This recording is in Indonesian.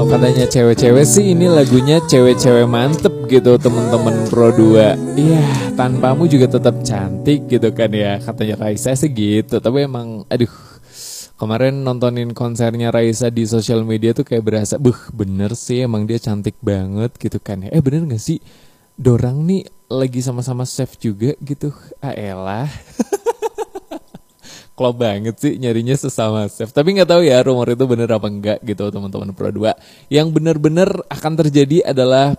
Katanya cewek-cewek sih ini lagunya cewek-cewek mantep gitu temen-temen Pro 2. Iya, tanpamu juga tetap cantik gitu kan ya. Katanya Raisa sih gitu. Tapi emang aduh, kemarin nontonin konsernya Raisa di sosial media tuh kayak berasa, bener sih emang dia cantik banget gitu kan ya. Bener gak sih? Dorang nih lagi sama-sama chef juga gitu. Elah. Klop banget sih nyarinya sesama chef. Tapi nggak tahu ya rumor itu bener apa enggak gitu teman-teman Pro 2. Yang bener-bener akan terjadi adalah